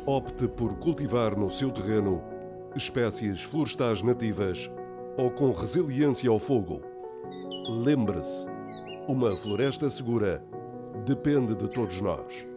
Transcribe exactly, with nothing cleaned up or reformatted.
Opte por cultivar no seu terreno espécies florestais nativas ou com resiliência ao fogo. Lembre-se, uma floresta segura depende de todos nós.